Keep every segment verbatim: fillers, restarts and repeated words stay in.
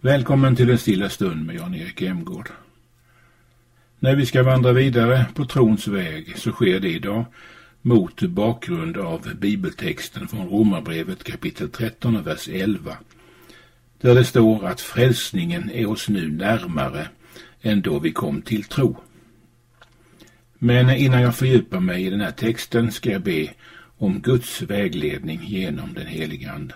Välkommen till en stilla stund med Jan-Erik Emgård. När vi ska vandra vidare på trons väg så sker det idag mot bakgrund av bibeltexten från Romarbrevet kapitel tretton och vers elva. Där det står att frälsningen är oss nu närmare än då vi kom till tro. Men innan jag fördjupar mig i den här texten ska jag be om Guds vägledning genom den heliga Ande.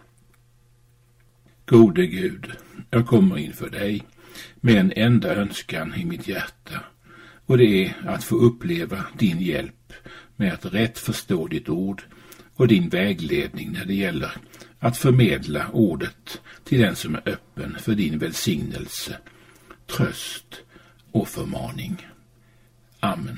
Gode Gud, jag kommer inför dig med en enda önskan i mitt hjärta, och det är att få uppleva din hjälp med att rätt förstå ditt ord och din vägledning när det gäller att förmedla ordet till den som är öppen för din välsignelse, tröst och förmaning. Amen.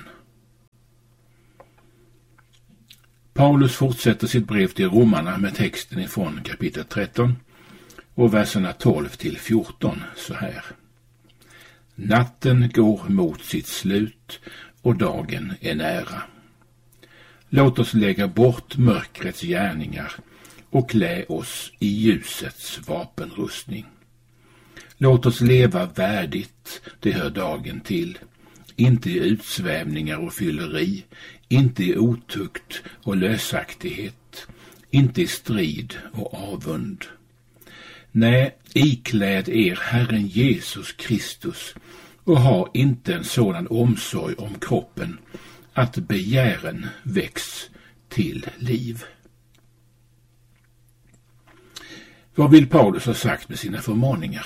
Paulus fortsätter sitt brev till romarna med texten ifrån kapitel tretton och verserna tolv till fjorton så här. Natten går mot sitt slut och dagen är nära. Låt oss lägga bort mörkrets gärningar och klä oss i ljusets vapenrustning. Låt oss leva värdigt, det hör dagen till. Inte i utsvävningar och fylleri, inte i otukt och lösaktighet, inte i strid och avund. Nej, ikläd er Herren Jesus Kristus och ha inte en sådan omsorg om kroppen att begären väcks till liv. Vad vill Paulus ha sagt med sina förmaningar?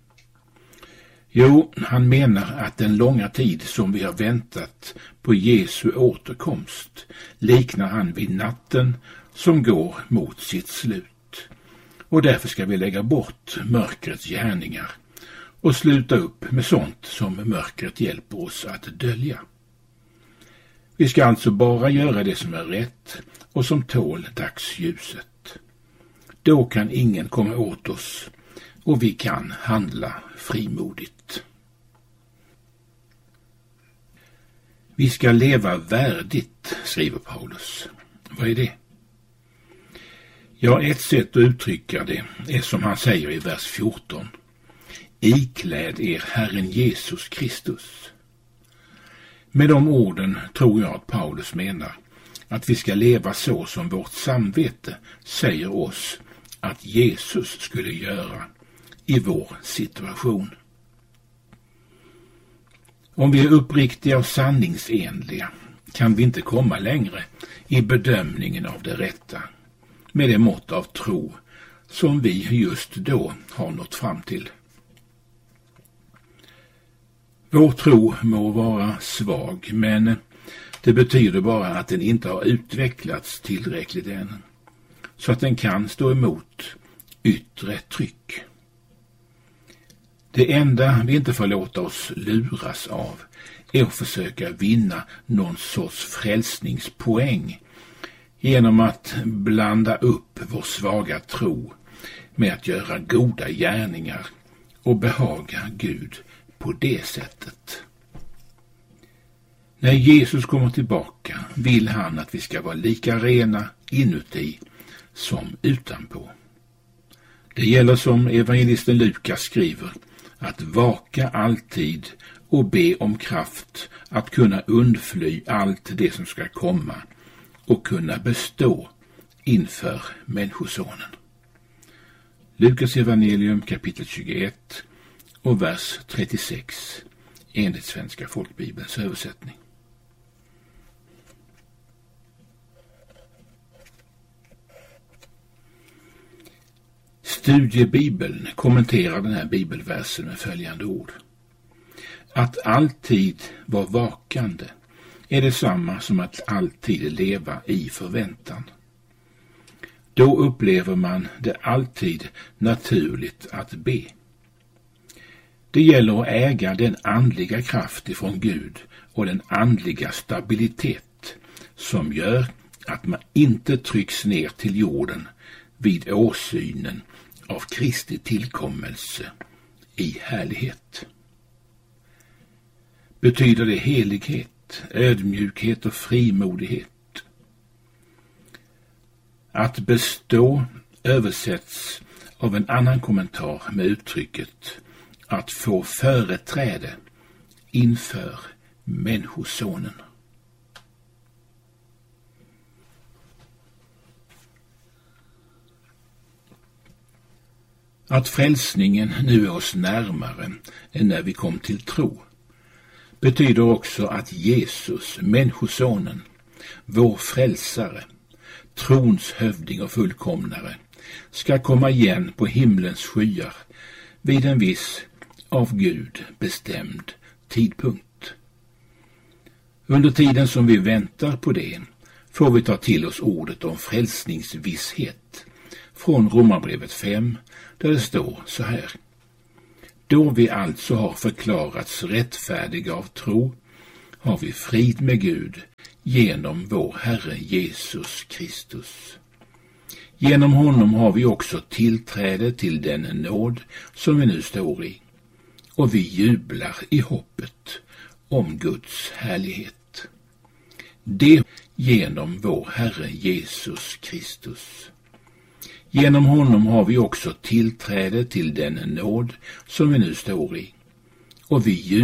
Jo, han menar att den långa tid som vi har väntat på Jesu återkomst liknar han vid natten som går mot sitt slut. Och därför ska vi lägga bort mörkrets gärningar och sluta upp med sånt som mörkret hjälper oss att dölja. Vi ska alltså bara göra det som är rätt och som tål dagsljuset. Då kan ingen komma åt oss och vi kan handla frimodigt. Vi ska leva värdigt, skriver Paulus. Vad är det? Ja, ett sätt att uttrycka det är som han säger i vers fjorton. Ikläd er Herren Jesus Kristus. Med de orden tror jag att Paulus menar att vi ska leva så som vårt samvete säger oss att Jesus skulle göra i vår situation. Om vi är uppriktiga och sanningsenliga kan vi inte komma längre i bedömningen av det rätta med det mått av tro som vi just då har nått fram till. Vår tro må vara svag, men det betyder bara att den inte har utvecklats tillräckligt än, så att den kan stå emot yttre tryck. Det enda vi inte får låta oss luras av är att försöka vinna någon sorts frälsningspoäng genom att blanda upp vår svaga tro med att göra goda gärningar och behaga Gud på det sättet. När Jesus kommer tillbaka vill han att vi ska vara lika rena inuti som utanpå. Det gäller som evangelisten Lukas skriver att vaka alltid och be om kraft att kunna undfly allt det som ska komma och kunna bestå inför människosonen. Lukas evangelium kapitel tjugoett och vers trettiosex enligt Svenska folkbibelns översättning. Studiebibeln kommenterar den här bibelversen med följande ord. Att alltid vara vakande är detsamma som att alltid leva i förväntan. Då upplever man det alltid naturligt att be. Det gäller att äga den andliga kraft ifrån Gud och den andliga stabilitet som gör att man inte trycks ner till jorden vid åsynen av Kristi tillkommelse i härlighet. Betyder det helighet, ödmjukhet och frimodighet? Att bestå översätts av en annan kommentar med uttrycket att få företräde inför människosonen. Att frälsningen nu är oss närmare än när vi kom till tro betyder också att Jesus, människosonen, vår frälsare, trons hövding och fullkomnare, ska komma igen på himlens skyar vid en viss av Gud bestämd tidpunkt. Under tiden som vi väntar på det får vi ta till oss ordet om frälsningsvisshet från Romarbrevet fem, där det står så här: Då vi alltså har förklarats rättfärdiga av tro har vi frid med Gud genom vår Herre Jesus Kristus. Genom honom har vi också tillträde till den nåd som vi nu står i, och vi jublar i hoppet om Guds härlighet. Det genom vår Herre Jesus Kristus. Genom honom har vi också tillträde till den nåd som vi nu står i, och vi